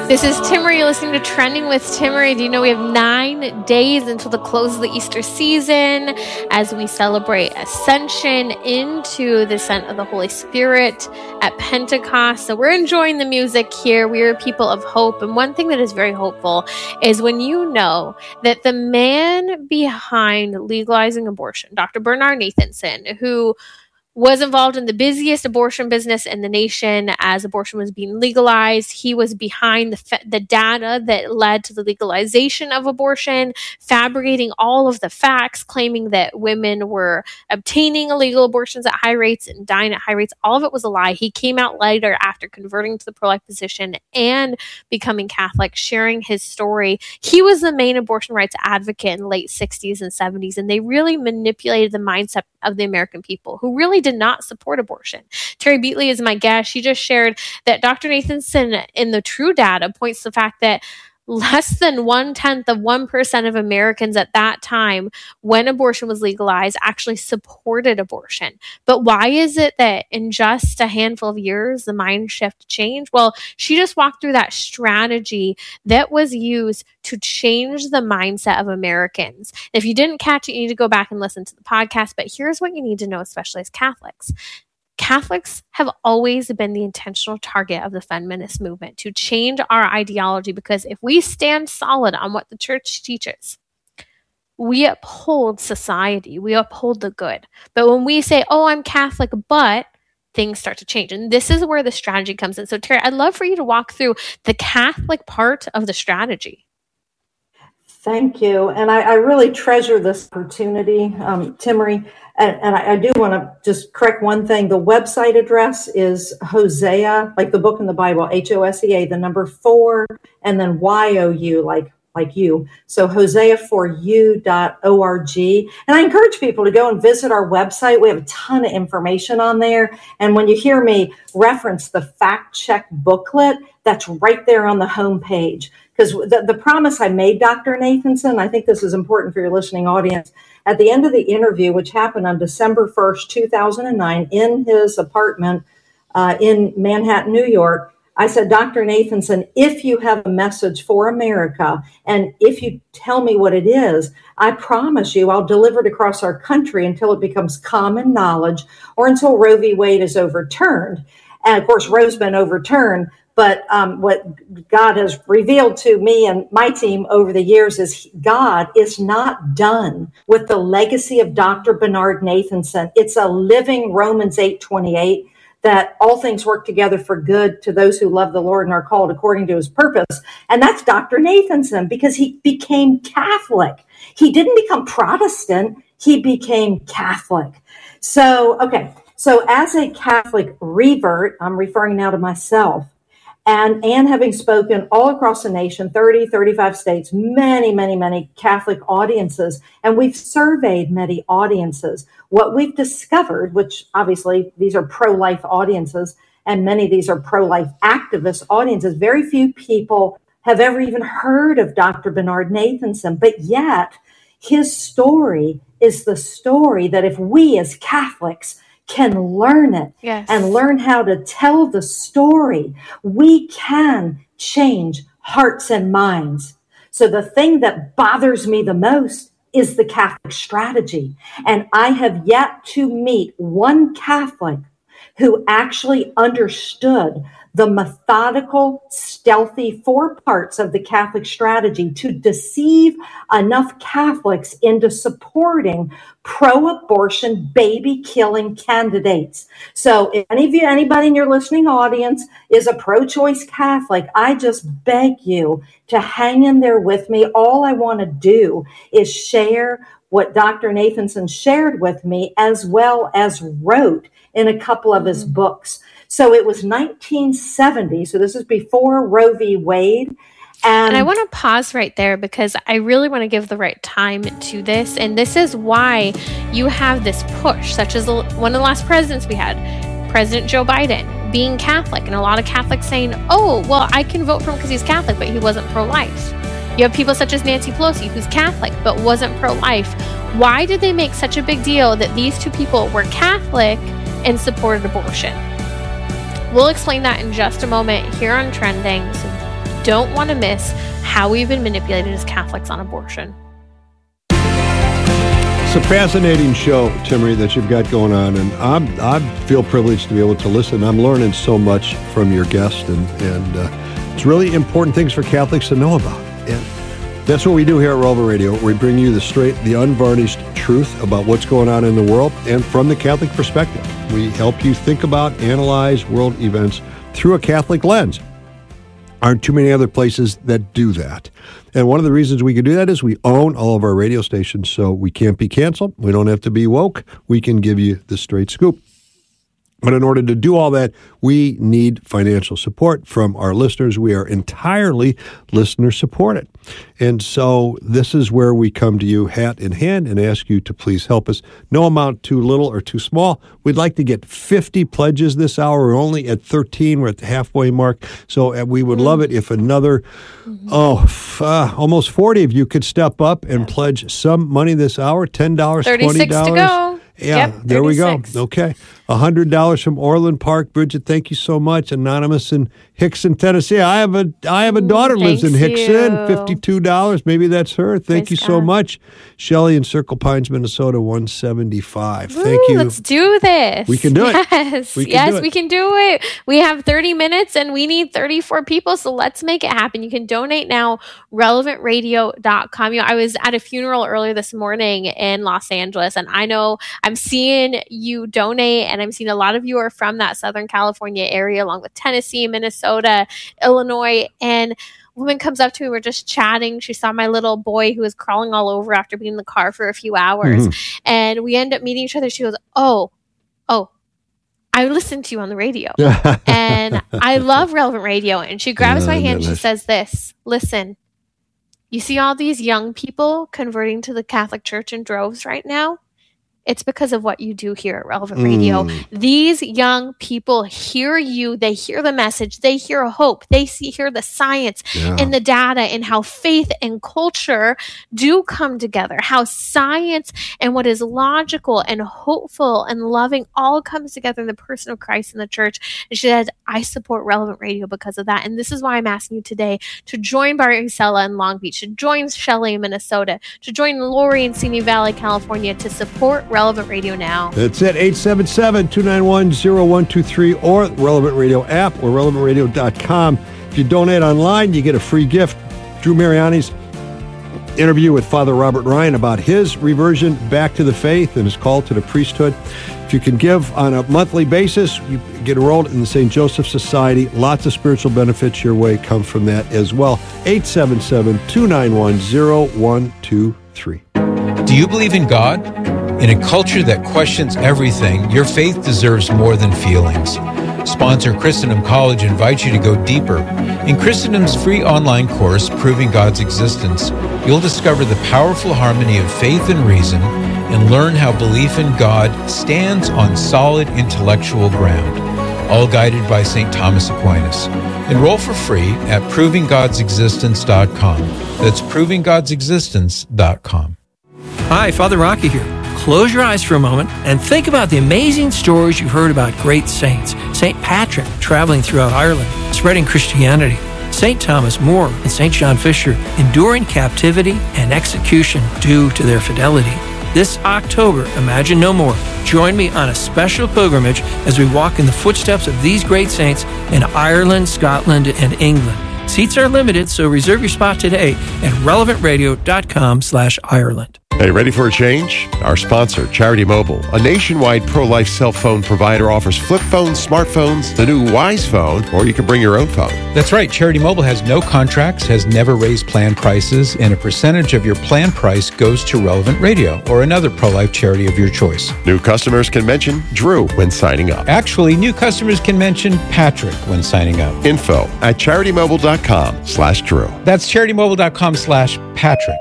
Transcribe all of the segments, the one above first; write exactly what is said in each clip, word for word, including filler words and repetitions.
This is Timmerie. You're listening to Trending with Timmerie. Do you know we have nine days until the close of the Easter season as we celebrate Ascension into the ascent of the Holy Spirit at Pentecost. So we're enjoying the music here. We are people of hope. And one thing that is very hopeful is when you know that the man behind legalizing abortion, Doctor Bernard Nathanson, who was involved in the busiest abortion business in the nation as abortion was being legalized. He was behind the fa- the data that led to the legalization of abortion, fabricating all of the facts, claiming that women were obtaining illegal abortions at high rates and dying at high rates. All of it was a lie. He came out later after converting to the pro-life position and becoming Catholic, sharing his story. He was the main abortion rights advocate in the late sixties and seventies, and they really manipulated the mindset of the American people who really did not support abortion. Terry Beatley is my guest. She just shared that Doctor Nathanson in the true data points to the fact that less than one-tenth of one percent of Americans at that time, when abortion was legalized, actually supported abortion. But why is it that in just a handful of years, the mind shift changed? Well, she just walked through that strategy that was used to change the mindset of Americans. If you didn't catch it, you need to go back and listen to the podcast. But here's what you need to know, especially as Catholics. Catholics have always been the intentional target of the feminist movement to change our ideology, because if we stand solid on what the church teaches, we uphold society, we uphold the good. But when we say, oh, I'm Catholic, but things start to change. And this is where the strategy comes in. So Terry, I'd love for you to walk through the Catholic part of the strategy. Thank you. And I, I really treasure this opportunity, um, Timmerie. And, and I, I do want to just correct one thing. The website address is Hosea, like the book in the Bible, H O S E A, the number four, and then Y O U, like like you. So hosea for you dot org. And I encourage people to go and visit our website. We have a ton of information on there. And when you hear me reference the fact check booklet, that's right there on the homepage. Because the, the promise I made Doctor Nathanson, I think this is important for your listening audience, at the end of the interview, which happened on December first, two thousand nine, in his apartment uh, in Manhattan, New York, I said, Doctor Nathanson, if you have a message for America, and if you tell me what it is, I promise you I'll deliver it across our country until it becomes common knowledge or until Roe v. Wade is overturned. And of course, Roe's been overturned. But um, what God has revealed to me and my team over the years is God is not done with the legacy of Doctor Bernard Nathanson. It's a living Romans eight twenty-eight, that all things work together for good to those who love the Lord and are called according to his purpose. And that's Doctor Nathanson, because he became Catholic. He didn't become Protestant. He became Catholic. So, okay. So as a Catholic revert, I'm referring now to myself, And, and having spoken all across the nation, thirty, thirty-five states, many, many, many Catholic audiences, and we've surveyed many audiences, what we've discovered, which obviously these are pro-life audiences, and many of these are pro-life activist audiences, very few people have ever even heard of Doctor Bernard Nathanson, but yet his story is the story that if we as Catholics can learn it yes. and learn how to tell the story, we can change hearts and minds. So the thing that bothers me the most is the Catholic strategy. And I have yet to meet one Catholic who actually understood the methodical, stealthy four parts of the Catholic strategy to deceive enough Catholics into supporting pro-abortion, baby-killing candidates. So if any of you, anybody in your listening audience is a pro-choice Catholic, I just beg you to hang in there with me. All I want to do is share what Doctor Nathanson shared with me, as well as wrote in a couple of his books. So it was nineteen seventy. So this is before Roe v. Wade. And, and I want to pause right there, because I really want to give the right time to this. And this is why you have this push, such as one of the last presidents we had, President Joe Biden, being Catholic. And a lot of Catholics saying, oh, well, I can vote for him because he's Catholic, but he wasn't pro-life. You have people such as Nancy Pelosi, who's Catholic, but wasn't pro-life. Why did they make such a big deal that these two people were Catholic and supported abortion? We'll explain that in just a moment here on Trending. So don't want to miss how we've been manipulated as Catholics on abortion. It's a fascinating show, Timmerie, that you've got going on, and I'm, I feel privileged to be able to listen. I'm learning so much from your guest, and, and uh, it's really important things for Catholics to know about. And that's what we do here at Relevant Radio. We bring you the straight, the unvarnished truth about what's going on in the world, and from the Catholic perspective. We help you think about, analyze world events through a Catholic lens. Aren't too many other places that do that. And one of the reasons we can do that is we own all of our radio stations, so we can't be canceled. We don't have to be woke. We can give you the straight scoop. But in order to do all that, we need financial support from our listeners. We are entirely listener supported. And so this is where we come to you hat in hand and ask you to please help us. No amount too little or too small. We'd like to get fifty pledges this hour. We're only at thirteen. We're at the halfway mark. So we would love it if another, mm-hmm. oh, uh, almost forty of you could step up and pledge some money this hour, ten dollars, twenty dollars. thirty-six to go. Yeah, yep, there we go. Okay. one hundred dollars from Orland Park. Bridget, thank you so much. Anonymous in Hickson, Tennessee. I have a I have a daughter Thanks lives in Hickson. you. fifty-two dollars. Maybe that's her. Thank Praise you so God. much. Shelley in Circle Pines, Minnesota, one seventy-five. Woo, Thank you. Let's do this. We can do it. Yes, We can yes, do it. we can do it. We have thirty minutes and we need thirty-four people, so let's make it happen. You can donate now, relevant radio dot com. You know, I was at a funeral earlier this morning in Los Angeles, and I know I'm seeing you donate, and I'm seeing a lot of you are from that Southern California area, along with Tennessee, Minnesota, Illinois, and a woman comes up to me. We're just chatting. She saw my little boy who was crawling all over after being in the car for a few hours. Mm-hmm. And we end up meeting each other. She goes, oh, oh, I listened to you on the radio. And I love Relevant Radio. And she grabs uh, my hand. She says this, listen, you see all these young people converting to the Catholic Church in droves right now? It's because of what you do here at Relevant mm. Radio. These young people hear you. They hear the message. They hear hope. They see hear the science yeah. and the data and how faith and culture do come together. How science and what is logical and hopeful and loving all comes together in the person of Christ in the church. And she said, I support Relevant Radio because of that. And this is why I'm asking you today to join Baricella in Long Beach, to join Shelley in Minnesota, to join Lori in Simi Valley, California, to support Relevant Radio now. That's it, eight seven seven, two nine one, zero one two three or the Relevant Radio app or relevant radio dot com. If you donate online, you get a free gift. Drew Mariani's interview with Father Robert Ryan about his reversion back to the faith and his call to the priesthood. If you can give on a monthly basis, you get enrolled in the Saint Joseph Society. Lots of spiritual benefits your way come from that as well. eight seven seven, two nine one, zero one two three. Do you believe in God? In a culture that questions everything, your faith deserves more than feelings. Sponsor Christendom College invites you to go deeper. In Christendom's free online course, Proving God's Existence, you'll discover the powerful harmony of faith and reason and learn how belief in God stands on solid intellectual ground, all guided by Saint Thomas Aquinas. Enroll for free at proving gods existence dot com. That's proving gods existence dot com. Hi, Father Rocky here. Close your eyes for a moment and think about the amazing stories you've heard about great saints. Saint Patrick traveling throughout Ireland, spreading Christianity. Saint Thomas More and Saint John Fisher enduring captivity and execution due to their fidelity. This October, Imagine No More. Join me on a special pilgrimage as we walk in the footsteps of these great saints in Ireland, Scotland, and England. Seats are limited, so reserve your spot today at relevant radio dot com slash Ireland. Hey, ready for a change? Our sponsor, Charity Mobile, a nationwide pro-life cell phone provider, offers flip phones, smartphones, the new Wise Phone, or you can bring your own phone. That's right. Charity Mobile has no contracts, has never raised plan prices, and a percentage of your plan price goes to Relevant Radio or another pro-life charity of your choice. New customers can mention Drew when signing up. Actually, new customers can mention Patrick when signing up. Info at charity mobile dot com slash Drew. That's charity mobile dot com slash Patrick.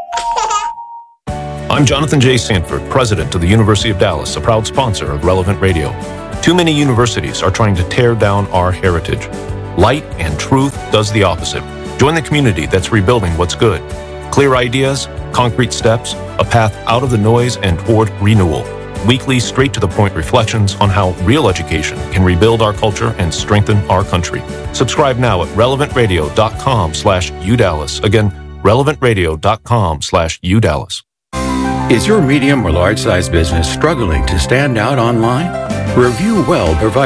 I'm Jonathan J. Sanford, president of the University of Dallas, a proud sponsor of Relevant Radio. Too many universities are trying to tear down our heritage. Light and truth does the opposite. Join the community that's rebuilding what's good. Clear ideas, concrete steps, a path out of the noise and toward renewal. weekly, straight-to-the-point reflections on how real education can rebuild our culture and strengthen our country. Subscribe now at relevantradio.com slash UDallas. Again, relevantradio.com slash UDallas. Is your medium or large-sized business struggling to stand out online? Review Well provides